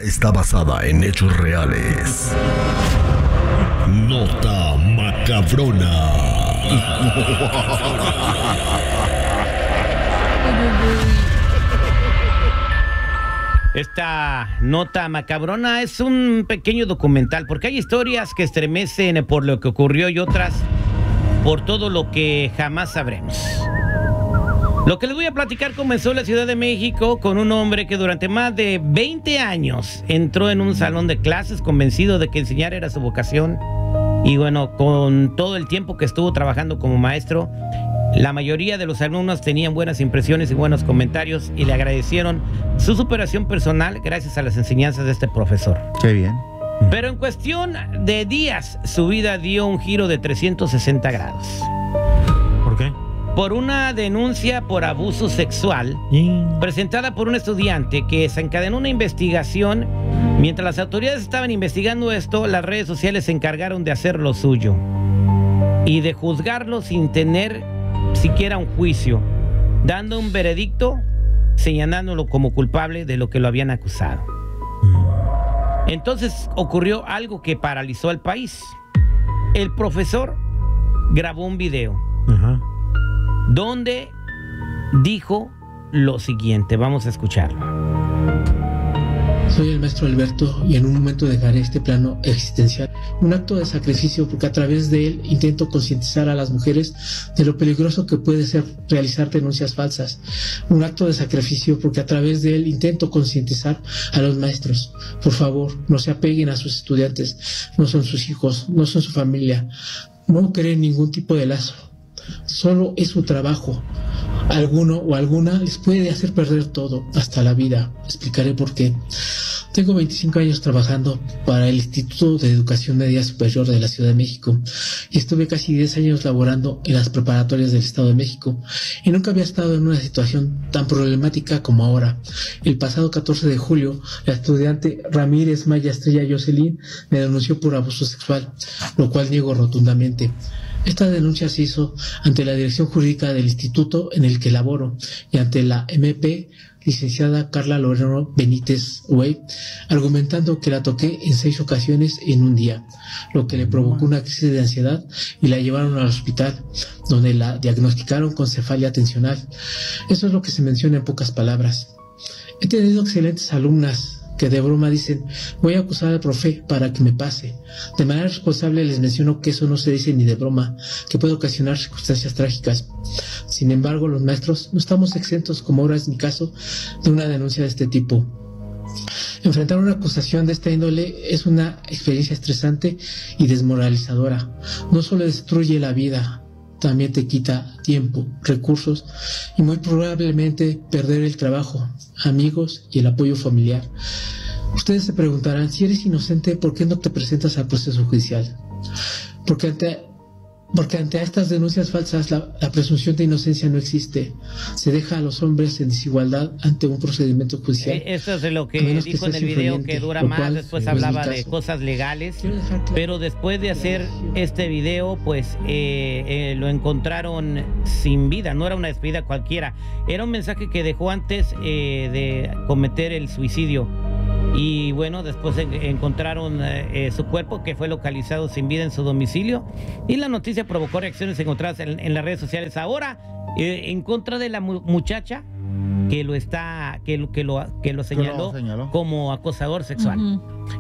está basada en hechos reales. Nota macabrona. Esta nota macabrona es un pequeño documental, porque hay historias que estremecen por lo que ocurrió y otras por todo lo que jamás sabremos. Lo que les voy a platicar comenzó en la Ciudad de México con un hombre que durante más de 20 años entró en un salón de clases convencido de que enseñar era su vocación. Y bueno, con todo el tiempo que estuvo trabajando como maestro, la mayoría de los alumnos tenían buenas impresiones y buenos comentarios y le agradecieron su superación personal gracias a las enseñanzas de este profesor. Qué bien. Pero en cuestión de días, su vida dio un giro de 360 grados. ¿Por qué? Por una denuncia por abuso sexual presentada por un estudiante que desencadenó una investigación. Mientras las autoridades estaban investigando esto, las redes sociales se encargaron de hacer lo suyo y de juzgarlo sin tener siquiera un juicio, dando un veredicto señalándolo como culpable de lo que lo habían acusado. Entonces ocurrió algo que paralizó al país. El profesor grabó un video donde dijo lo siguiente. Vamos a escucharlo. Soy el maestro Alberto y en un momento dejaré este plano existencial. Un acto de sacrificio porque a través de él intento concientizar a las mujeres de lo peligroso que puede ser realizar denuncias falsas. Un acto de sacrificio porque a través de él intento concientizar a los maestros. Por favor, no se apeguen a sus estudiantes. No son sus hijos, no son su familia. No creen ningún tipo de lazo. Solo es su trabajo. Alguno o alguna les puede hacer perder todo, hasta la vida. Explicaré por qué. Tengo 25 años trabajando para el Instituto de Educación Media Superior de la Ciudad de México y estuve casi 10 años laborando en las preparatorias del Estado de México y nunca había estado en una situación tan problemática como ahora. El pasado 14 de julio, la estudiante Ramírez Maya Estrella Jocelyn me denunció por abuso sexual, lo cual niego rotundamente. Esta denuncia se hizo ante la dirección jurídica del instituto en el que laboro y ante la MP, licenciada Carla Loreno Benítez Güey, argumentando que la toqué en 6 ocasiones en un día, lo que le provocó una crisis de ansiedad y la llevaron al hospital, donde la diagnosticaron con cefalia tensional. Eso es lo que se menciona en pocas palabras. He tenido excelentes alumnas que de broma dicen, voy a acusar al profe para que me pase. De manera responsable les menciono que eso no se dice ni de broma, que puede ocasionar circunstancias trágicas. Sin embargo, los maestros no estamos exentos, como ahora es mi caso, de una denuncia de este tipo. Enfrentar una acusación de esta índole es una experiencia estresante y desmoralizadora. No solo destruye la vida, también te quita tiempo, recursos y muy probablemente perder el trabajo, amigos y el apoyo familiar. Ustedes se preguntarán, si eres inocente, ¿por qué no te presentas al proceso judicial? Porque ante estas denuncias falsas la presunción de inocencia no existe. Se deja a los hombres en desigualdad ante un procedimiento judicial. Eso es lo que dijo en el video, que dura más. Después hablaba de cosas legales, pero después de hacer este video, pues lo encontraron sin vida. No era una despedida cualquiera, era un mensaje que dejó antes de cometer el suicidio. Y bueno, después encontraron su cuerpo, que fue localizado sin vida en su domicilio, y la noticia provocó reacciones encontradas en las redes sociales. Ahora en contra de la muchacha que lo señaló como acosador sexual.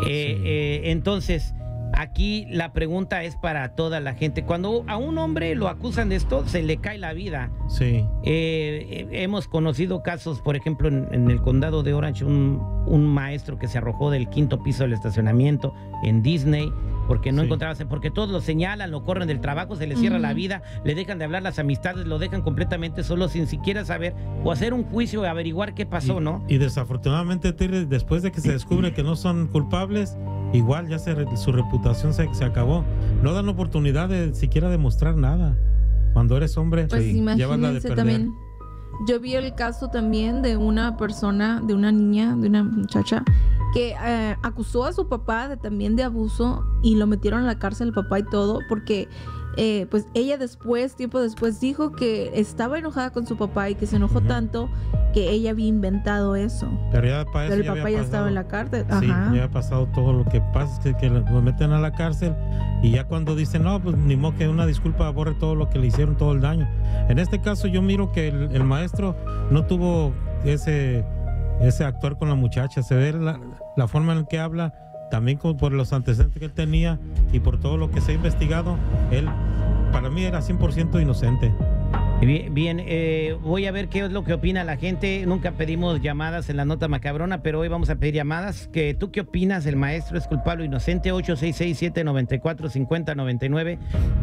Entonces aquí la pregunta es para toda la gente. Cuando a un hombre lo acusan de esto, se le cae la vida. Sí. Hemos conocido casos, por ejemplo, en el condado de Orange, un maestro que se arrojó del 5º piso del estacionamiento en Disney porque no encontraba, porque todos lo señalan, lo corren del trabajo, se le cierra la vida, le dejan de hablar las amistades, lo dejan completamente solo sin siquiera saber o hacer un juicio y averiguar qué pasó, ¿no? Y desafortunadamente, Terry, después de que se descubre que no son culpables, igual ya su reputación se acabó. No dan oportunidad de siquiera demostrar nada. Cuando eres hombre, pues llevas la de perder. También. Yo vi el caso también de una persona, de una niña, de una muchacha que acusó a su papá también de abuso y lo metieron a la cárcel, el papá y todo, porque pues ella tiempo después, dijo que estaba enojada con su papá y que se enojó tanto que ella había inventado eso. Pero ya para eso el papá ya estaba en la cárcel. Sí, ya ha pasado todo. Lo que pasa es que lo meten a la cárcel y ya cuando dicen, no, pues ni modo que una disculpa borre todo lo que le hicieron, todo el daño. En este caso yo miro que el maestro no tuvo ese actuar con la muchacha. Se ve la forma en que habla, también por los antecedentes que él tenía y por todo lo que se ha investigado. Él, para mí, era 100% inocente. Bien, voy a ver qué es lo que opina la gente. Nunca pedimos llamadas en la nota macabrona, pero hoy vamos a pedir llamadas. ¿Tú qué opinas? ¿El maestro es culpable o inocente? 866-794-5099.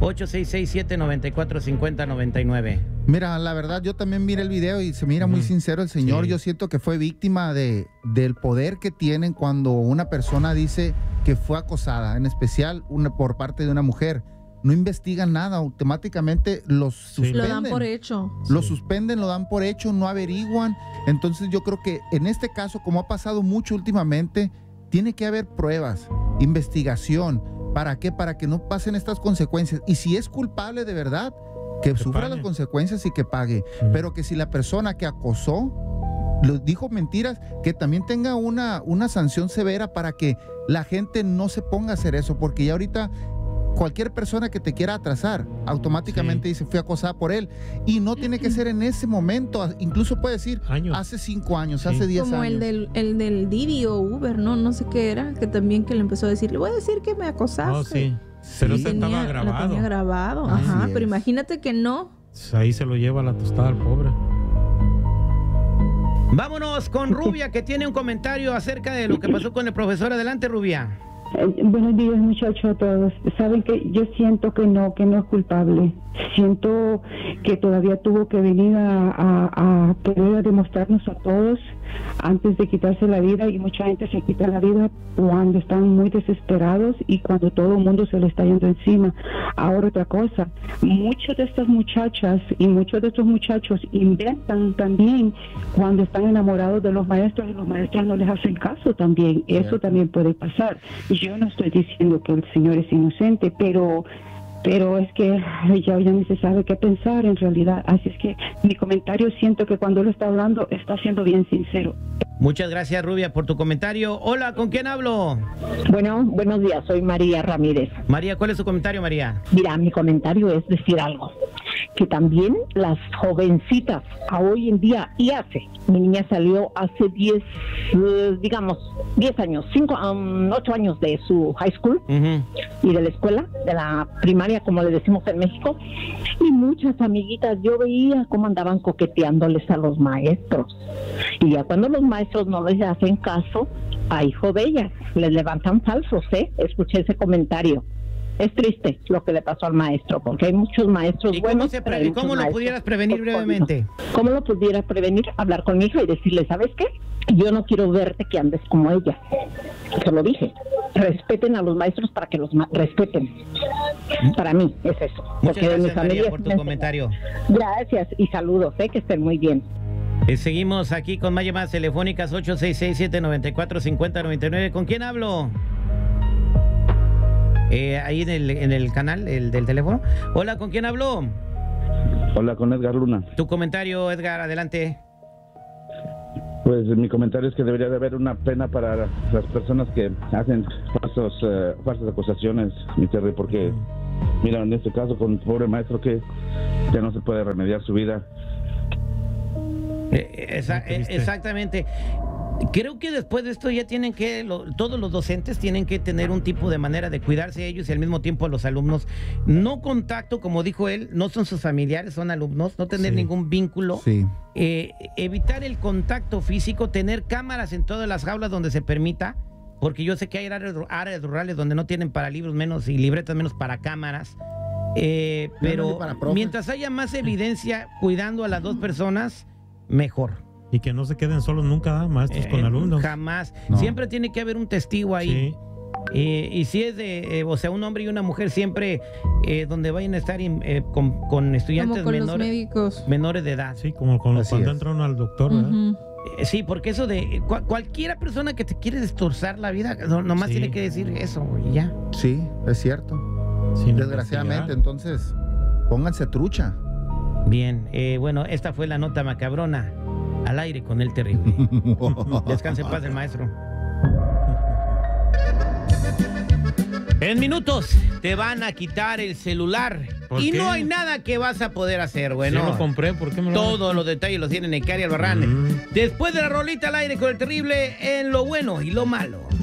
866-794-5099. Mira, la verdad, yo también miré el video y se mira muy sincero el señor. Sí. Yo siento que fue víctima del poder que tienen cuando una persona dice que fue acosada, en especial por parte de una mujer. No investigan nada, automáticamente los suspenden. Lo dan por hecho. Lo suspenden, lo dan por hecho, no averiguan. Entonces yo creo que en este caso, como ha pasado mucho últimamente, tiene que haber pruebas, investigación. ¿Para qué? Para que no pasen estas consecuencias. Y si es culpable de verdad, que sufra las consecuencias y que pague. Pero que si la persona que acosó dijo mentiras, que también tenga una sanción severa para que la gente no se ponga a hacer eso. Porque ya ahorita cualquier persona que te quiera atrasar, automáticamente dice, fui acosada por él. Y no tiene que ser en ese momento, incluso puede decir, hace 5 años, hace 10 años. Como el del Didi o Uber, no sé qué era, que también que le empezó a decir, le voy a decir que me acosaste. Oh, sí. Pero eso estaba grabado. Lo tenía grabado, pero imagínate que no. Ahí se lo lleva la tostada al pobre. Vámonos con Rubia, que tiene un comentario acerca de lo que pasó con el profesor. Adelante, Rubia. Buenos días, muchachos, a todos. Saben que yo siento que no es culpable. Siento que todavía tuvo que venir a querer demostrarnos a todos antes de quitarse la vida, y mucha gente se quita la vida cuando están muy desesperados y cuando todo el mundo se le está yendo encima. Ahora otra cosa, muchas de estas muchachas y muchos de estos muchachos inventan también cuando están enamorados de los maestros y los maestros no les hacen caso también. Eso también puede pasar. Yo no estoy diciendo que el señor es inocente, pero es que ya no se sabe qué pensar en realidad. Así es que mi comentario, siento que cuando él está hablando está siendo bien sincero. Muchas gracias, Rubia, por tu comentario. Hola, ¿con quién hablo? Bueno, buenos días, soy María Ramírez. María, ¿cuál es tu comentario, María? Mira, mi comentario es decir algo, que también las jovencitas a hoy en día, mi niña salió hace 10 años, 8 años de su high school y de la escuela, de la primaria, como le decimos en México, y muchas amiguitas, yo veía cómo andaban coqueteándoles a los maestros, y ya cuando los maestros no les hacen caso, a hijo de ellas, les levantan falsos, escuché ese comentario. Es triste lo que le pasó al maestro, porque hay muchos maestros buenos. ¿Cómo lo pudieras prevenir brevemente? ¿Cómo lo pudiera prevenir? Hablar con mi hija y decirle, ¿sabes qué? Yo no quiero verte que andes como ella. Se lo dije. Respeten a los maestros para que los respeten. Para mí es eso. Muchas gracias, María, por tu comentario. Gracias y saludos, que estén muy bien. Seguimos aquí con más llamadas telefónicas, 866-794-5099. ¿Con quién hablo? Ahí en el canal, el del teléfono. Hola, ¿con quién hablo? Hola, con Edgar Luna. Tu comentario, Edgar, adelante. Pues mi comentario es que debería de haber una pena para las personas que hacen falsas acusaciones, mi Terry, porque mira, en este caso con el pobre maestro que ya no se puede remediar su vida. Exactamente. Creo que después de esto ya tienen que, todos los docentes tienen que tener un tipo de manera de cuidarse ellos y al mismo tiempo a los alumnos. No contacto, como dijo él, no son sus familiares, son alumnos, no tener ningún vínculo. Evitar el contacto físico, tener cámaras en todas las jaulas donde se permita, porque yo sé que hay áreas rurales donde no tienen para libros menos y libretas menos para cámaras. Pero mientras haya más evidencia cuidando a las dos personas, mejor. Y que no se queden solos nunca, maestros con alumnos. Jamás. No. Siempre tiene que haber un testigo ahí. Y si es un hombre y una mujer, siempre donde vayan a estar con estudiantes menores de edad. Sí, como cuando entra uno al doctor, ¿verdad? Sí, porque eso de cualquiera persona que te quiere destrozar la vida, nomás tiene que decir eso y ya. Sí, es cierto. desgraciadamente. Entonces, pónganse trucha. Bien, bueno, esta fue la nota macabrona al aire con el terrible. Descanse en paz el maestro. En minutos te van a quitar el celular y no hay nada que vas a poder hacer. Bueno, yo lo compré, ¿por qué me lo todos los detalles los tienen en Cari Albarrán. Después de la rolita al aire con el terrible, en lo bueno y lo malo.